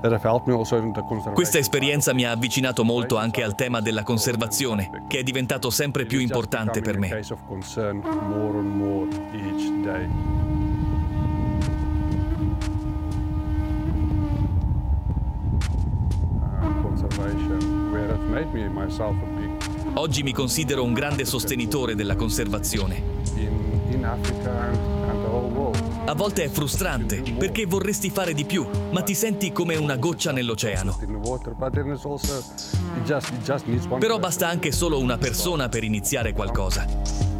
Questa esperienza mi ha avvicinato molto anche al tema della conservazione, che è diventato sempre più importante per me. Oggi mi considero un grande sostenitore della conservazione. A volte è frustrante, perché vorresti fare di più, ma ti senti come una goccia nell'oceano. Però basta anche solo una persona per iniziare qualcosa.